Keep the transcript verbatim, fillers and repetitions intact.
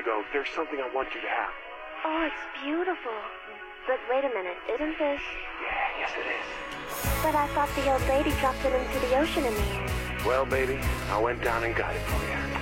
go. There's something I want you to have. Oh, it's beautiful. But wait a minute, isn't this... Yeah, yes it is. But I thought the old lady dropped it into the ocean in the end. Well, baby, I went down and got it for you.